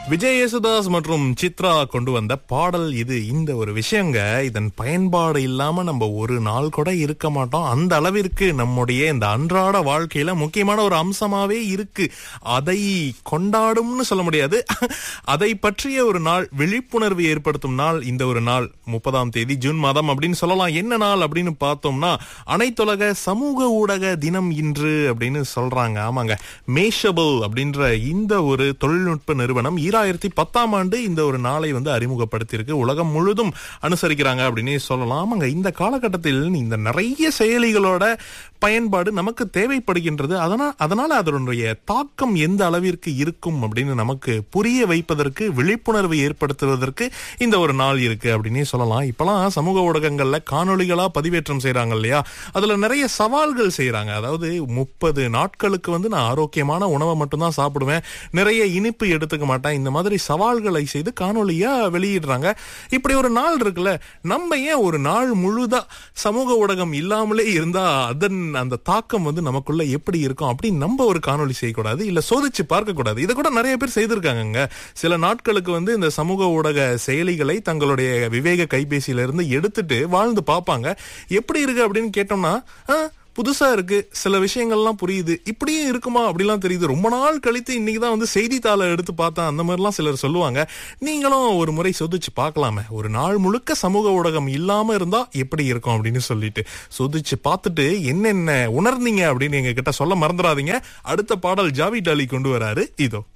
விஜய் யேசுதாஸ் மற்றும் சித்ரா கொண்டு வந்த பாடல் இது. இந்த ஒரு விஷயங்க, இதன் பயன்பாடு இல்லாம நம்ம ஒரு நாள் கூட இருக்க மாட்டோம். அந்த அளவிற்கு நம்முடைய இந்த அன்றாட வாழ்க்கையில முக்கியமான ஒரு அம்சமாவே இருக்கு. அதை கொண்டாடும்னு சொல்ல முடியாது, அதை பற்றிய ஒரு நாள், விழிப்புணர்வு ஏற்படுத்தும் நாள் இந்த ஒரு நாள். 30ஆம் தேதி ஜூன் மாதம் அப்படின்னு சொல்லலாம். என்ன நாள் அப்படின்னு பார்த்தோம்னா அனைத்துலக சமூக ஊடக தினம் இன்று அப்படின்னு சொல்றாங்க. ஆமாங்க, மேஷபிள் அப்படின்ற இந்த ஒரு தொழில்நுட்ப நிறுவனம் 2010ஆம் ஆண்டு இந்த ஒரு நாளை அறிமுகப்படுத்தியிருக்கு. உலகம் முழுதும் அனுசரிக்கிறாங்க அப்படின்னு சொல்லலாம். ஆமாங்க, இந்த காலகட்டத்தில் இந்த நிறைய செயலிகளோட பயன்பாடு நமக்கு தேவைப்படுகின்றது. அதனால அதனுடைய தாக்கம் எந்த அளவிற்கு இருக்கும் அப்படின்னு நமக்கு புரிய வைப்பதற்கு, விழிப்புணர்வு ஏற்படுத்துவதற்கு இந்த ஒரு நாள் இருக்கு அப்படின்னே சொல்லலாம். இப்பெல்லாம் சமூக ஊடகங்கள்ல காணொளிகளா பதிவேற்றம் செய்யறாங்க இல்லையா, அதுல நிறைய சவால்கள் செய்யறாங்க. அதாவது 30 நாட்களுக்கு நான் ஆரோக்கியமான உணவை மட்டும்தான் சாப்பிடுவேன், நிறைய இனிப்பு எடுத்துக்க மாட்டேன், இந்த மாதிரி சவால்களை செய்து காணொளியா வெளியிடுறாங்க. இப்படி ஒரு நாள் இருக்குல்ல, நம்ம ஏன் ஒரு நாள் முழுதா சமூக ஊடகம் இல்லாமலே இருந்தா அதன் அந்த தாக்கம் நமக்குள்ள எப்படி இருக்கும் அப்படின்னு நம்ம ஒரு காணொளி செய்யக்கூடாது, இல்ல சோதிச்சு பார்க்க கூடாது? இதை கூட நிறைய பேர் செய்திருக்காங்க. சில நாட்களுக்கு இந்த சமூக ஊடக செயலிகளை தங்களுடைய விவேக கைபேசியில இருந்து எடுத்துட்டு வாழ்ந்து பார்ப்பாங்க. எப்படி இருக்கு அப்படின்னு கேட்டோம்னா, புதுசா இருக்கு, சில விஷயங்கள்லாம் புரியுது, இப்படியும் இருக்குமா அப்படிலாம் தெரியுது, ரொம்ப நாள் கழித்து இன்னைக்குதான் செய்தித்தாளை எடுத்து பார்த்தா, அந்த மாதிரிலாம் சிலர் சொல்லுவாங்க. நீங்களும் ஒரு முறை சோதிச்சு பார்க்கலாமே, ஒரு நாள் முழுக்க சமூக ஊடகம் இல்லாம இருந்தா எப்படி இருக்கும் அப்படின்னு சொல்லிட்டு சோதிச்சு பார்த்துட்டு என்னென்ன உணர்ந்தீங்க அப்படின்னு எங்க கிட்ட சொல்ல மறந்துடாதீங்க. அடுத்த பாடல் ஜாவித் அலி கொண்டு வராரு, இதோ.